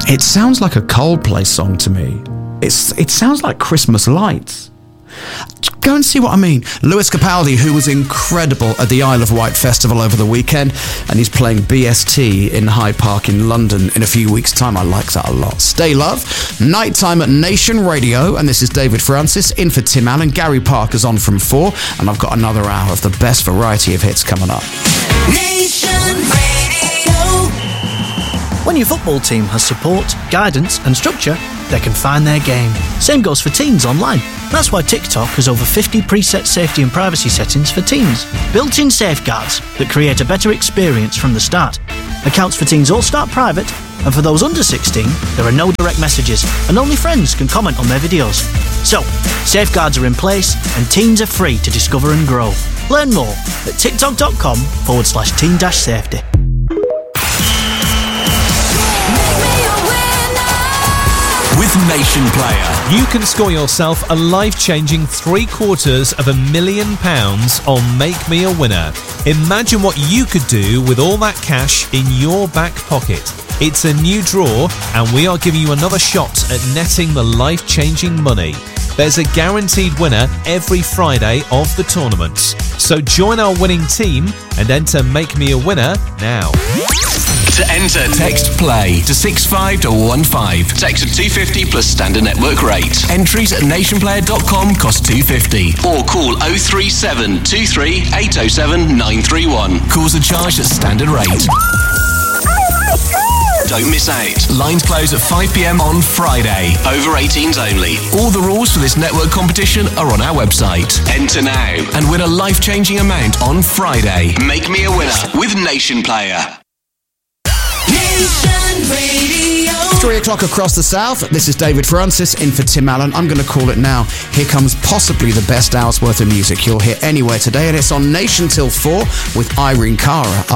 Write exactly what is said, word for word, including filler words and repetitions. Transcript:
It sounds like a Coldplay song to me. It's It sounds like Christmas lights. Go and see what I mean. Lewis Capaldi, who was incredible at the Isle of Wight Festival over the weekend, and he's playing B S T in Hyde Park in London in a few weeks' time. I like that a lot. Stay Love, nighttime at Nation Radio, and this is David Francis in for Tim Allen. Gary Parker's on from four, and I've got another hour of the best variety of hits coming up. Nation Radio. When your football team has support, guidance and structure, they can find their game. Same goes for teens online. That's why TikTok has over fifty preset safety and privacy settings for teens. Built-in safeguards that create a better experience from the start. Accounts for teens all start private, and for those under sixteen, there are no direct messages, and only friends can comment on their videos. So, safeguards are in place, and teens are free to discover and grow. Learn more at tiktok.com forward slash teen dash safety. With Nation Player, you can score yourself a life-changing three quarters of a million pounds on Make Me a Winner. Imagine what you could do with all that cash in your back pocket. It's a new draw, and we are giving you another shot at netting the life-changing money. There's a guaranteed winner every Friday of the tournament. So join our winning team and enter Make Me a Winner now. To enter, text PLAY to six five one five. Text at two fifty plus standard network rate. Entries at nation player dot com cost two fifty. Or call oh three seven two three eight oh seven nine three one. Calls are charged at standard rate. Don't miss out. Lines close at five p.m. on Friday. Over eighteens only. All the rules for this network competition are on our website. Enter now and win a life-changing amount on Friday. Make Me a Winner with Nation Player. Nation Radio. Three o'clock across the south. This is David Francis in for Tim Allen. I'm going to call it now. Here comes possibly the best hour's worth of music you'll hear anywhere today, and it's on Nation till four with Irene Cara.